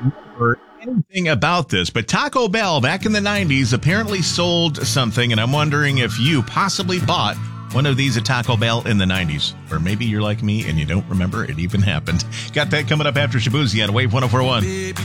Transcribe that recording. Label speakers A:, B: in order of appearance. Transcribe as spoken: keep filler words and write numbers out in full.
A: remember anything about this, but Taco Bell back in the nineties apparently sold something, and I'm wondering if you possibly bought one of these at Taco Bell in the nineties. Or maybe you're like me and you don't remember it even happened. Got that coming up after Shabuzi on Wave one oh four one.